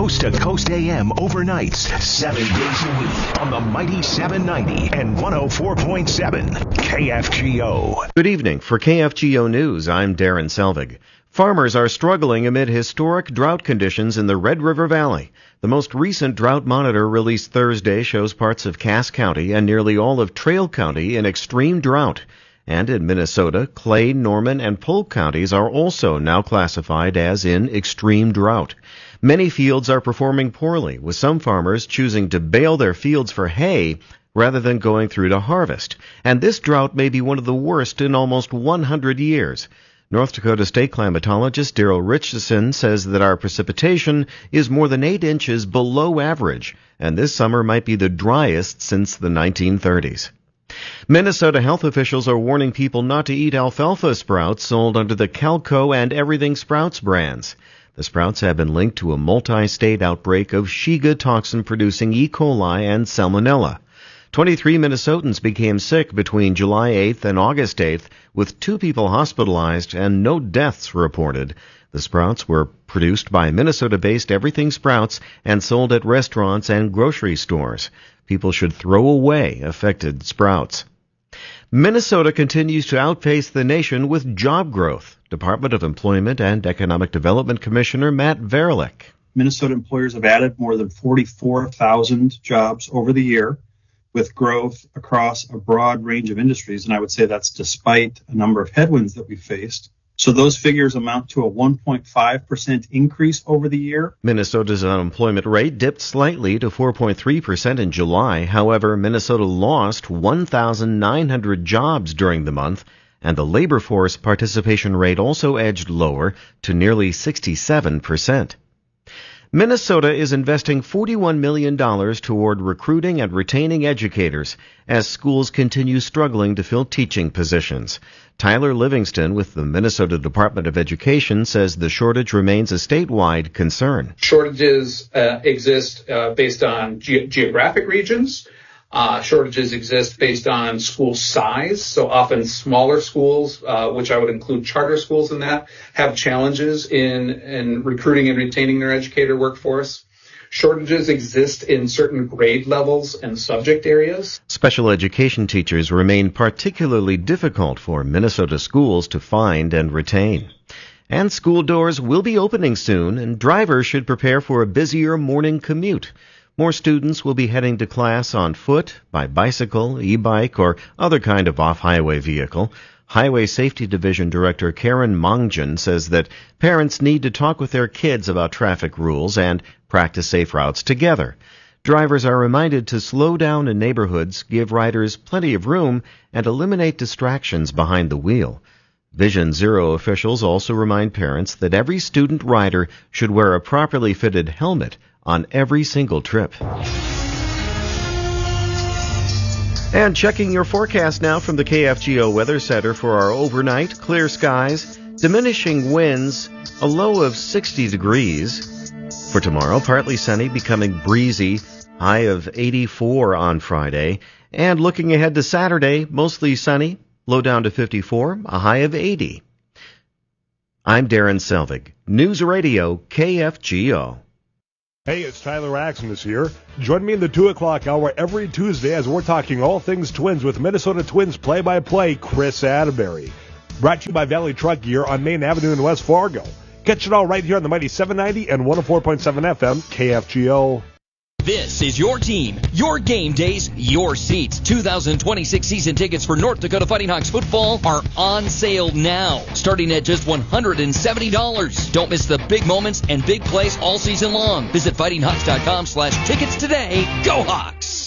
Coast to Coast AM overnights 7 days a week on the mighty 790 and 104.7 KFGO. Good evening. For KFGO News, I'm Darren Selvig. Farmers are struggling amid historic drought conditions in the Red River Valley. The most recent drought monitor released Thursday shows parts of Cass County and nearly all of Trail County in extreme drought. And in Minnesota, Clay, Norman, and Polk counties are also now classified as in extreme drought. Many fields are performing poorly, with some farmers choosing to bale their fields for hay rather than going through to harvest. And this drought may be one of the worst in almost 100 years. North Dakota State climatologist Daryl Richardson says that our precipitation is more than 8 inches below average, and this summer might be the driest since the 1930s. Minnesota health officials are warning people not to eat alfalfa sprouts sold under the Calco and Everything Sprouts brands. The sprouts have been linked to a multi-state outbreak of Shiga toxin-producing E. coli and Salmonella. 23 Minnesotans became sick between July 8th and August 8th, with 2 people hospitalized and no deaths reported. The sprouts were produced by Minnesota-based Everything Sprouts and sold at restaurants and grocery stores. People should throw away affected sprouts. Minnesota continues to outpace the nation with job growth. Department of Employment and Economic Development Commissioner Matt Verlick. Minnesota employers have added more than 44,000 jobs over the year, with growth across a broad range of industries. And I would say that's despite a number of headwinds that we faced. So those figures amount to a 1.5% increase over the year. Minnesota's unemployment rate dipped slightly to 4.3% in July. However, Minnesota lost 1,900 jobs during the month, and the labor force participation rate also edged lower to nearly 67%. Minnesota is investing $41 million toward recruiting and retaining educators as schools continue struggling to fill teaching positions. Tyler Livingston with the Minnesota Department of Education says the shortage remains a statewide concern. Shortages exist based on geographic regions. Shortages exist based on school size. So often smaller schools, which I would include charter schools in that, have challenges in recruiting and retaining their educator workforce. Shortages exist in certain grade levels and subject areas. Special education teachers remain particularly difficult for Minnesota schools to find and retain. And school doors will be opening soon, and drivers should prepare for a busier morning commute. More students will be heading to class on foot, by bicycle, e-bike, or other kind of off-highway vehicle. Highway Safety Division Director Karen Mongjan says that parents need to talk with their kids about traffic rules and practice safe routes together. Drivers are reminded to slow down in neighborhoods, give riders plenty of room, and eliminate distractions behind the wheel. Vision Zero officials also remind parents that every student rider should wear a properly fitted helmet on every single trip. And checking your forecast now from the KFGO Weather Center for our overnight: clear skies, diminishing winds, a low of 60 degrees. For tomorrow, partly sunny, becoming breezy, high of 84 on Friday. And looking ahead to Saturday, mostly sunny, low down to 54, a high of 80. I'm Darren Selvig, News Radio KFGO. Hey, it's Tyler Axon here. Join me in the 2 o'clock hour every Tuesday as we're talking all things Twins with Minnesota Twins play-by-play Chris Atterbury. Brought to you by Valley Truck Gear on Main Avenue in West Fargo. Catch it all right here on the mighty 790 and 104.7 FM KFGO. This is your team, your game days, your seats. 2026 season tickets for North Dakota Fighting Hawks football are on sale now, starting at just $170. Don't miss the big moments and big plays all season long. Visit fightinghawks.com/tickets today. Go Hawks!